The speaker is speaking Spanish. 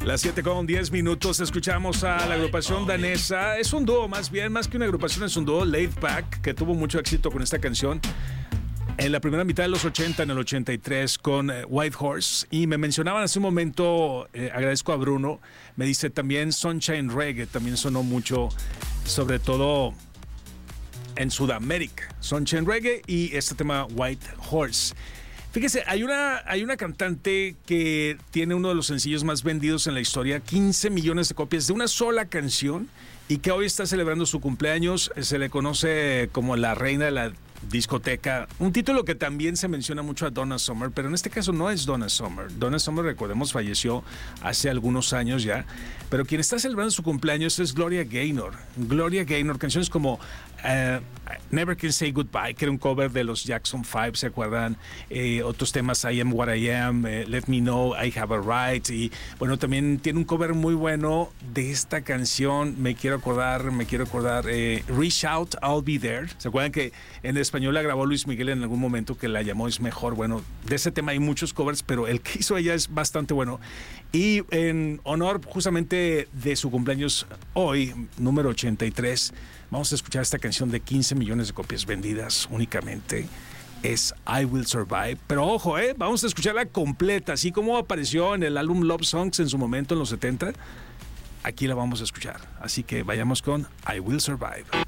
Las 7:10, escuchamos a la agrupación danesa. Es un dúo, más bien, más que una agrupación, es un dúo, Laid Back, que tuvo mucho éxito con esta canción en la primera mitad de los 80, en el 83, con White Horse. Y me mencionaban hace un momento, agradezco a Bruno, me dice también Sunshine Reggae, también sonó mucho, sobre todo en Sudamérica. Sunshine Reggae y este tema White Horse. Fíjese, hay una cantante que tiene uno de los sencillos más vendidos en la historia, 15 millones de copias de una sola canción, y que hoy está celebrando su cumpleaños. Se le conoce como la reina de la discoteca, un título que también se menciona mucho a Donna Summer, pero en este caso no es Donna Summer. Donna Summer, recordemos, falleció hace algunos años ya, pero quien está celebrando su cumpleaños es Gloria Gaynor. Gloria Gaynor, canciones como Never Can Say Goodbye, que era un cover de los Jackson 5, ¿se acuerdan? Otros temas, I Am What I Am, Let Me Know, I Have a Right, y bueno, también tiene un cover muy bueno de esta canción, me quiero acordar, Reach Out, I'll Be There. ¿Se acuerdan que en español la grabó Luis Miguel en algún momento, que la llamó Es Mejor? Bueno, de ese tema hay muchos covers, pero el que hizo ella es bastante bueno. Y en honor justamente de su cumpleaños hoy, número 83, vamos a escuchar esta canción de 15 millones de copias vendidas únicamente. Es I Will Survive. Pero ojo, vamos a escucharla completa, así como apareció en el álbum Love Songs en su momento en los 70. Aquí la vamos a escuchar. Así que vayamos con I Will Survive.